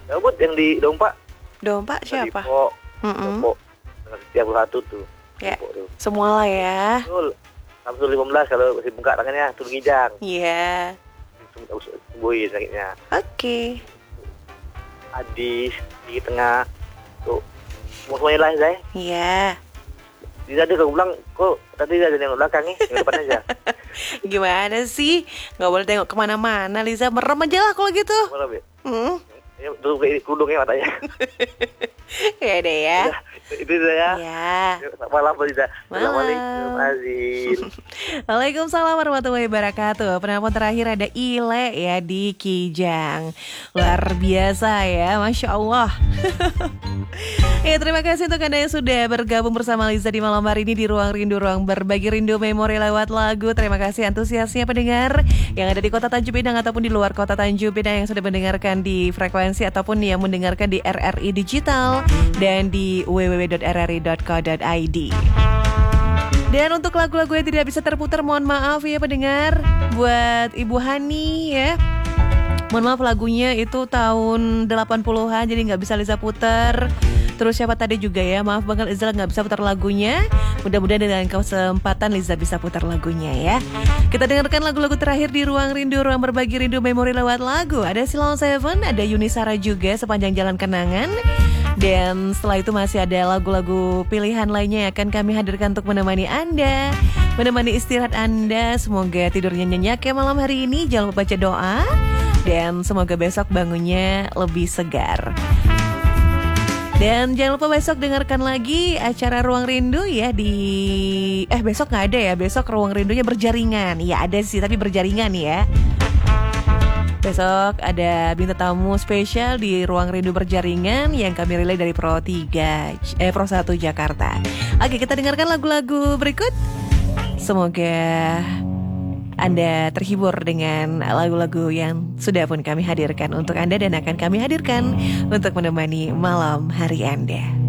Gabut yang di Dompa. Dompa siapa? Dipo. Mm-mm. Dompo. Dengan setiap satu tuh. Ya, Dipo tuh. semua lah ya. Betul. Sabtu 15 kalau masih buka tangannya turun gijang. Iya. Sembuhin sakitnya. Oke. Adis di tengah tuh. Mau semuanya lah Zai. Iya. Di tadi aku bilang kok tadi ada yang belakang nih, yang depan aja. Gimana sih? Nggak boleh tengok kemana-mana, Liza. Merem aja lah kalau gitu. Mana Be? Hmm. Ya tuh kayak kerudungnya matanya. Ya deh ya. Itu saya. Ya. Malam Liza. Malam. Assalamualaikum Azin. Waalaikumsalam warahmatullahi wabarakatuh. Penelpon terakhir ada Ile ya di Kijang. Luar biasa ya, Masya Allah. Ya, terima kasih untuk Anda yang sudah bergabung bersama Liza di malam hari ini di Ruang Rindu, Ruang Berbagi Rindu Memori lewat lagu. Terima kasih antusiasnya pendengar yang ada di kota Tanjung Pinang ataupun di luar kota Tanjung Pinang yang sudah mendengarkan di frekuensi ataupun yang mendengarkan di RRI Digital dan di www.rri.co.id. Dan untuk lagu-lagu yang tidak bisa terputar, mohon maaf ya pendengar. Buat Ibu Hani ya, mohon maaf lagunya itu tahun 80-an jadi gak bisa Liza putar. Terus siapa tadi juga ya, maaf banget Liza gak bisa putar lagunya. Mudah-mudahan dengan kesempatan Liza bisa putar lagunya ya. Kita dengarkan lagu-lagu terakhir di Ruang Rindu, Ruang Berbagi Rindu Memori lewat lagu. Ada Silon Seven, ada Yuni Sara juga, Sepanjang Jalan Kenangan. Dan setelah itu masih ada lagu-lagu pilihan lainnya yang akan kami hadirkan untuk menemani Anda, menemani istirahat Anda. Semoga tidurnya nyenyak ya malam hari ini. Jangan lupa baca doa dan semoga besok bangunnya lebih segar. Dan jangan lupa besok dengarkan lagi acara Ruang Rindu ya di... besok gak ada ya, besok Ruang Rindunya berjaringan. Ya ada sih tapi berjaringan ya. Besok ada bintang tamu spesial di Ruang Rindu Berjaringan yang kami relay dari Pro 1 Jakarta. Oke, kita dengarkan lagu-lagu berikut. Semoga Anda terhibur dengan lagu-lagu yang sudah pun kami hadirkan untuk Anda dan akan kami hadirkan untuk menemani malam hari Anda.